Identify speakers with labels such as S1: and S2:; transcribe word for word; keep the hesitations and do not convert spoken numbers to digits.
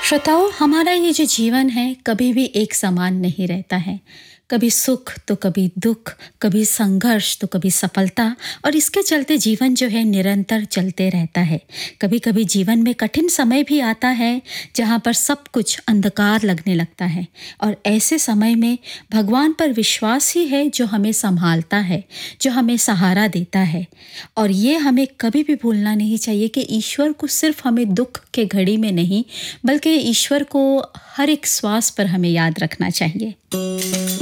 S1: श्रोताओ, हमारा ये जो जीवन है कभी भी एक समान नहीं रहता है। कभी सुख तो कभी दुख, कभी संघर्ष तो कभी सफलता, और इसके चलते जीवन जो है निरंतर चलते रहता है। कभी कभी जीवन में कठिन समय भी आता है जहाँ पर सब कुछ अंधकार लगने लगता है, और ऐसे समय में भगवान पर विश्वास ही है जो हमें संभालता है, जो हमें सहारा देता है। और ये हमें कभी भी भूलना नहीं चाहिए कि ईश्वर को सिर्फ हमें दुख के घड़ी में नहीं, बल्कि ईश्वर को हर एक श्वास पर हमें याद रखना चाहिए।